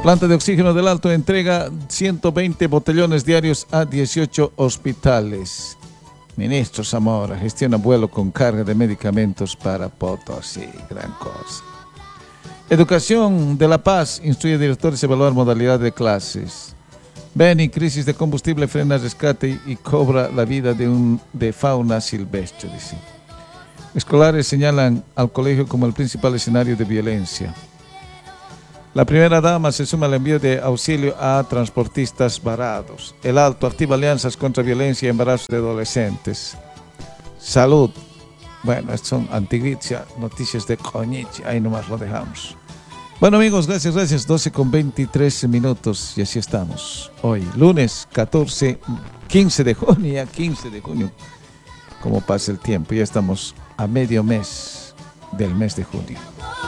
Planta de oxígeno del Alto entrega 120 botellones diarios a 18 hospitales. Ministro Zamora gestiona vuelo con carga de medicamentos para Potosí. Gran cosa. Educación de La Paz instruye a directores a evaluar modalidad de clases. Beni, crisis de combustible, frena rescate y cobra la vida de fauna silvestre, dice. Escolares señalan al colegio como el principal escenario de violencia. La primera dama se suma al envío de auxilio a transportistas varados. El Alto activa alianzas contra violencia y embarazo de adolescentes. Salud. Bueno, estas son Antigricia, noticias de Coñichi. Ahí nomás lo dejamos. Bueno, amigos, gracias. 12:23 y así estamos. Hoy, lunes 15 de junio, ya 15 de junio. Como pasa el tiempo, ya estamos a medio mes del mes de junio.